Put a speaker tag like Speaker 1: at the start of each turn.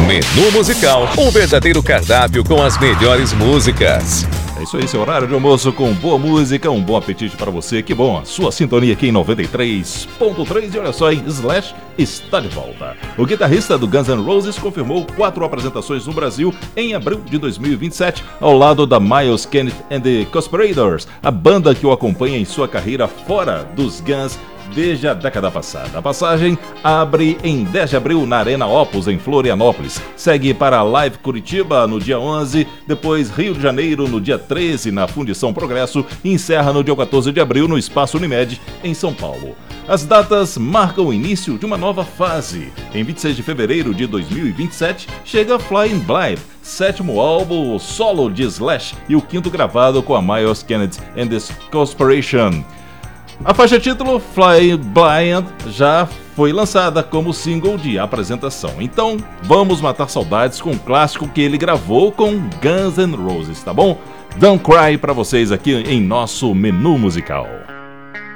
Speaker 1: Menu musical, um verdadeiro cardápio com as melhores músicas.
Speaker 2: É isso aí, seu horário de almoço com boa música, um bom apetite para você. Que bom, a sua sintonia aqui em 93.3 e olha só, hein, Slash está de volta. O guitarrista do Guns N' Roses confirmou 4 apresentações no Brasil em abril de 2027, ao lado da Myles Kennedy and the Conspirators, a banda que o acompanha em sua carreira fora dos Guns desde a década passada. A passagem abre em 10 de abril na Arena Opus, em Florianópolis. Segue para Live Curitiba no dia 11, depois Rio de Janeiro no dia 13 na Fundição Progresso e encerra no dia 14 de abril no Espaço Unimed, em São Paulo. As datas marcam o início de uma nova fase. Em 26 de fevereiro de 2027, chega Flying Blind, 7º álbum solo de Slash e o 5º gravado com a Myles Kennedy and the Conspiration. A faixa título, Fly Blind, já foi lançada como single de apresentação. Então, vamos matar saudades com o clássico que ele gravou com Guns N' Roses, tá bom? Don't Cry pra vocês aqui em nosso menu musical.